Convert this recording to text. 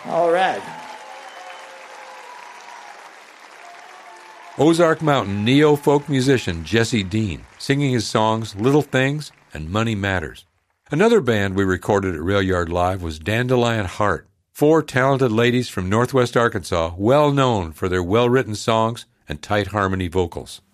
All right. Ozark Mountain neo-folk musician Jesse Dean, singing his songs Little Things and Money Matters. Another band we recorded at Rail Yard Live was Dandelion Heart, 4 talented ladies from Northwest Arkansas, well known for their well-written songs and tight harmony vocals.